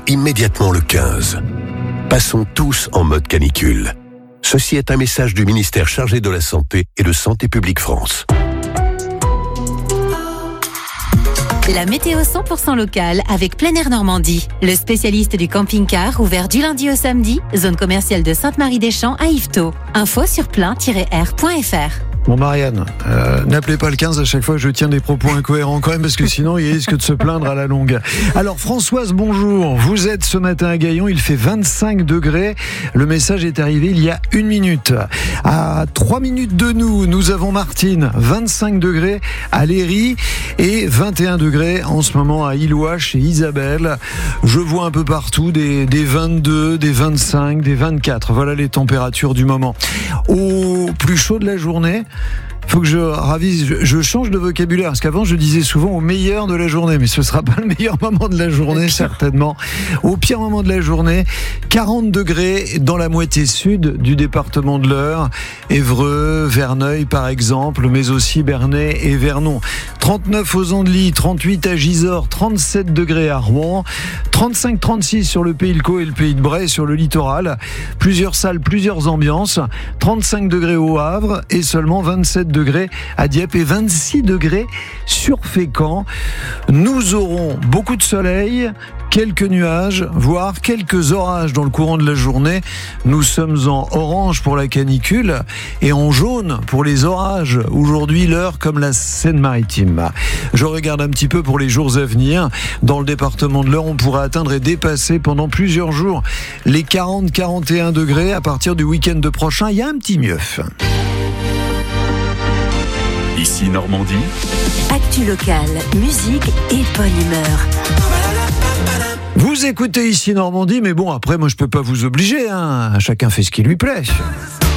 immédiatement le 15. Passons tous en mode canicule. Ceci est un message du ministère chargé de la Santé et de Santé publique France. La météo 100% locale avec Plein Air Normandie. Le spécialiste du camping-car ouvert du lundi au samedi, zone commerciale de Sainte-Marie-des-Champs à Yvetot. Info sur plein-air.fr. Bon Marianne, n'appelez pas le 15 à chaque fois que je tiens des propos incohérents quand même, parce que sinon il risque de se plaindre à la longue. Alors Françoise, bonjour, vous êtes ce matin à Gaillon, il fait 25 degrés, le message est arrivé il y a 1 minute. À 3 minutes de nous avons Martine, 25 degrés à Léry et 21 degrés en ce moment à Illois chez Isabelle. Je vois un peu partout des 22, des 25, des 24, voilà les températures du moment. Au plus chaud de la journée, faut que je ravise, je change de vocabulaire, parce qu'avant je disais souvent au meilleur de la journée, mais ce sera pas le meilleur moment de la journée certainement. Au pire moment de la journée, 40 degrés dans la moitié sud du département de l'Eure, Évreux, Verneuil par exemple, mais aussi Bernay et Vernon. 39 aux Andelys, 38 à Gisors, 37 degrés à Rouen, 35-36 sur le Pays de Caux et le Pays de Bray sur le littoral. Plusieurs salles, plusieurs ambiances. 35 degrés au Havre et seulement 27 degrés à Dieppe et 26 degrés sur Fécamp. Nous aurons beaucoup de soleil, quelques nuages, voire quelques orages dans le courant de la journée. Nous sommes en orange pour la canicule et en jaune pour les orages. Aujourd'hui, l'Eure comme la Seine-Maritime. Je regarde un petit peu pour les jours à venir. Dans le département de l'Eure, on pourra atteindre et dépasser pendant plusieurs jours les 40-41 degrés à partir du week-end prochain. Il y a un petit mieux. Ici Normandie. Actu locale, musique et bonne humeur. Vous écoutez Ici Normandie, mais bon, après, moi, je peux pas vous obliger, hein. Chacun fait ce qui lui plaît.